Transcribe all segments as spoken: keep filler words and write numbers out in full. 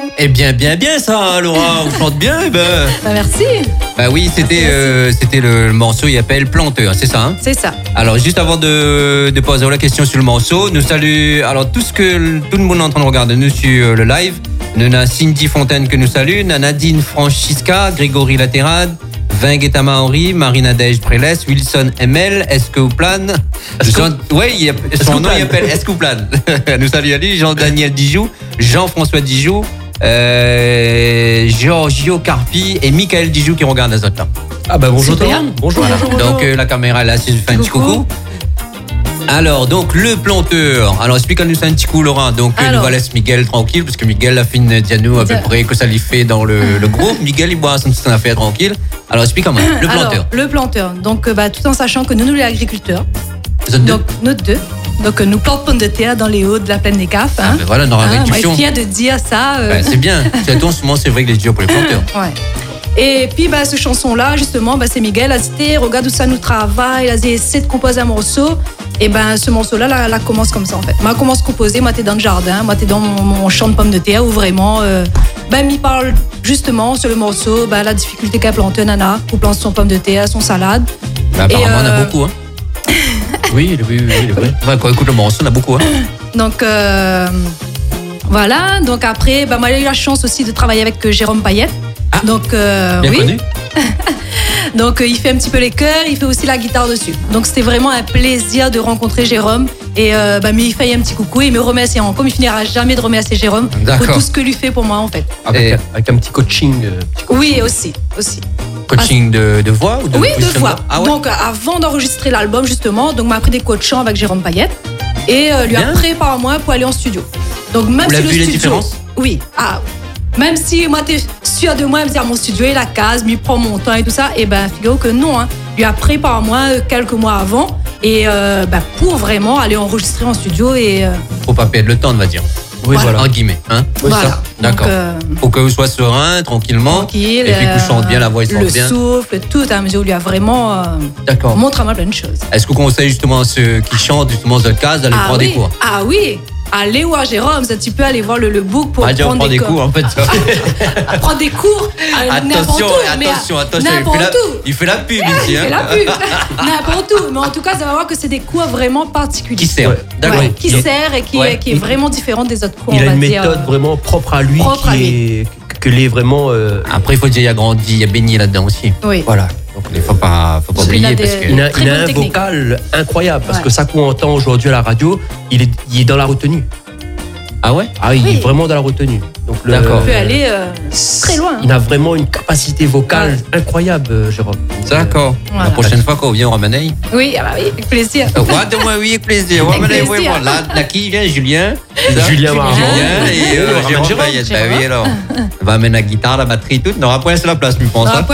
Eh bien, bien, bien ça, Laura, on chante bien. Eh ben. Bah, merci. Bah oui, c'était euh, c'était le, le morceau, il appelle Planteur, c'est ça hein? C'est ça. Alors, juste avant de, de poser la question sur le morceau, nous saluons, alors tout ce que tout le monde est en train de regarder nous sur le live, nous avons Cindy Fontaine que nous salue, Nadine Francisca, Grégory Laterade, Vingueta Henri, Marina Dej Prélès, Wilson M L, Escouplan. Oui, il, son nom il appelle Escouplan. Nous saluons Ali, Jean-Daniel Dijoux, Jean-François Dijoux, euh, Giorgio Carpi et Michael Dijoux qui regardent les autres là. Ah bah bonjour tout le monde. Bonjour. Voilà. bonjour, Donc bonjour. euh, la caméra est là, c'est un petit coucou. Alors, donc, le planteur. Alors, explique-nous ça un petit coup, Laura. Donc, euh, nous va laisser Miguel tranquille, parce que Miguel a fait une diano à peu près que ça lui fait dans le, le groupe. Miguel, il boit son petit affaire tranquille. Alors, explique-moi, le planteur. Alors, le planteur. Donc, bah, tout en sachant que nous, nous, les agriculteurs. Vous êtes deux. Donc, nous deux. Donc, nous plantons pommes de terre dans les hauts de la plaine des Cafes. Hein. Ah, ben voilà, on aura une Hein, moi, réduction. je viens de dire ça. Euh... Ben, c'est bien. C'est en ce moment, c'est vrai que les dur pour les planteurs. Ouais. Et puis, bah, cette chanson-là, justement, bah, c'est Miguel. Il a dit, regarde où ça nous travaille. Il a dit, essaie de composer un morceau. Et ben, ce morceau-là, là, là, commence comme ça, en fait. Moi, commence à composer. Moi, t'es dans le jardin. Moi, t'es dans mon, mon champ de pommes de terre où vraiment, euh, ben, il parle justement sur le morceau, ben, la difficulté qu'a planté Nana pour planter son pomme de terre, son salade. Ben, apparemment, Et, on a euh, beaucoup. Hein. Oui, oui, oui, oui, oui. Enfin, quand on écoute le morceau, on a beaucoup. Hein. Donc, euh, voilà. Donc, après, ben, moi, j'ai eu la chance aussi de travailler avec euh, Jérôme Payette. Ah, Donc, euh, bien oui. connu. Donc, euh, il fait un petit peu les chœurs, il fait aussi la guitare dessus. Donc, c'était vraiment un plaisir de rencontrer Jérôme. Et euh, bah, mais il fait un petit coucou, il me remercie encore. Il finira jamais de remercier Jérôme D'accord. pour tout ce que lui fait pour moi, en fait. Avec, Et- avec un petit coaching. euh, petit coaching. Oui, aussi, aussi. Coaching de, de voix ou de Oui, de positionnement? voix. Ah ouais. Donc, euh, avant d'enregistrer l'album, justement, donc m'a appris des coachs chants avec Jérôme Payette et euh, lui a Bien. préparé moi pour aller en studio. Donc, même Vous si l'avez le vu les studio, différences? Oui. Ah, même si moi, t'es sûr de moi, me dire mon studio est la case, m'y prend mon temps et tout ça, et ben, figure que non, hein. Lui a préparé moi euh, quelques mois avant et euh, ben, pour vraiment aller enregistrer en studio et euh, Faut pas perdre le temps, on va dire. Oui, Voilà. voilà. En guillemets. Hein. Oui, voilà. ça. D'accord. Donc, euh, Faut que vous soyez serein, tranquillement. tranquille. Et puis que euh, vous chante bien, la voix, il le chante bien. souffle, tout à mesure, lui a vraiment euh, D'accord. montré à moi plein de choses. Est-ce que vous conseillez justement à ceux qui chantent justement The Case d'aller Ah prendre oui. des cours? Ah oui. Allez voir Jérôme, ça, tu peux aller voir le, le book pour Ah, déjà, on prendre prend des cours. cours en fait. Prendre des cours à n'importe Attention, où, mais à- attention, attention. Il fait, n'importe la, où. il fait la pub ici. Il Hein. fait la pub. N'importe où. Mais en tout cas, ça va voir que c'est des cours vraiment particuliers. Qui sert. Ouais. D'accord. Ouais, qui Il- sert et qui, Ouais. qui est vraiment différente des autres cours. Il on a va une dire. méthode vraiment propre à lui, Propre à qui est, que les vraiment. euh, Après, il faut dire, il a grandi, il a baigné là-dedans aussi. Oui. voilà. Donc, il ne faut pas, faut pas Il a oublier. des- Parce que... Il a, Très il a bonne un technique. vocal incroyable parce Ouais. que ça qu'on entend aujourd'hui à la radio, il est, il est dans la retenue. Ah ouais? Ah, il Oui. est vraiment dans la retenue. Donc le- D'accord. On peut aller euh, très loin. Il a vraiment une capacité vocale incroyable, euh, Jérôme. D'accord. Voilà. La prochaine fois, quand on vient, on ramène. Oui, ah bah oui, avec plaisir. Ouais, de-moi, oui, avec plaisir. Avec Ramène, plaisir. oui, voilà. Là, qui vient? Julien. c'est ça? Julien Marron. Julien et euh, On ramène Jérôme Jérôme. Payette. Bah oui, alors. On va amener la guitare, la batterie, tout. Non, après, c'est la place, je pense. Ah, hein. quoi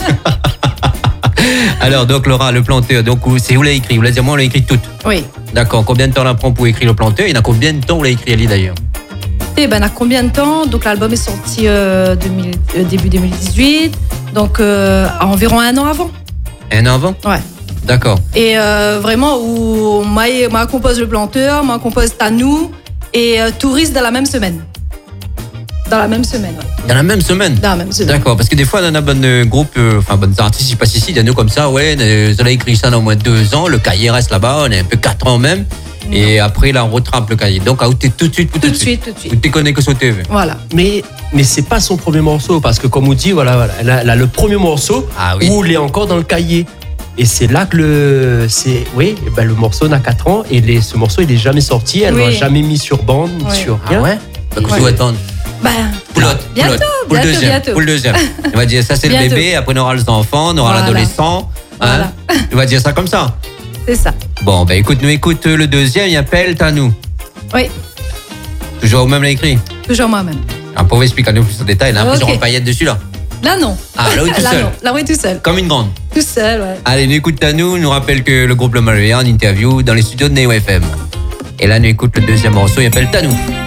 Alors, donc, Laura, le planteur, donc, c'est vous l'avez écrit. Vous l'avez dit, moi, on l'a écrit toute. Oui. D'accord. Combien de temps on prend pour écrire le planteur? Il y en a combien de temps vous l'avez écrit, Ali, d'ailleurs? Et ben, à combien de temps? Donc, l'album est sorti euh, deux mille, euh, début deux mille dix-huit. Donc, euh, à environ un an avant. Un an avant? Ouais. D'accord. Et euh, vraiment, où moi, moi compose le planteur, moi compose Tanou et euh, Touriste dans la même semaine. Dans la même semaine, ouais. Dans la même semaine? Dans la même semaine. D'accord, parce que des fois, on a un bon euh, groupe, euh, enfin, bonnes artistes, ils passent ici, il y en a comme ça, ouais, euh, vous avez écrit ça dans au moins deux ans, le cahier reste là-bas, on est un peu quatre ans même, et après, là, on rattrape le cahier. Donc, à outer tout de suite, tout, Tout de suite, tout de Vous suite. te connais que sur T V. Voilà. Mais, mais c'est pas son premier morceau parce que, comme on dit, voilà, voilà, elle, a, elle a le premier morceau Ah oui. où il est encore dans le cahier. Et c'est là que le, c'est, oui, eh ben, le morceau n'a quatre ans et les, ce morceau il est jamais sorti. Elle Oui. l'a jamais mis sur bande, ni Ouais. sur Ah rien. ouais? Donc, Ouais. il faut attendre. Ben, Pour l'autre, pour bientôt, l'autre. Pour le bientôt, deuxième. bientôt. Pour le deuxième. On va dire, ça, c'est le Bientôt. bébé, après, on aura les enfants, on aura Voilà. l'adolescent. Hein? Voilà. On va dire ça comme ça. c'est ça. Bon, ben, écoute, nous écoute euh, le deuxième, il appelle Tanou. Oui, Toujours au même l'a écrit. toujours moi-même. Un pauvre explique-nous plus en détail. Là, Ok. plusieurs paillettes dessus, là. Là, non. Ah, là, oui, tout Là, seul. non. Là, oui, tout seul. Comme une grande. Tout seul, ouais. Allez, nous écoute à nous, nous rappelle que le groupe Le Malouéa en interview dans les studios de Neo F M. Et là, nous écoute le deuxième morceau, il appelle Tanou.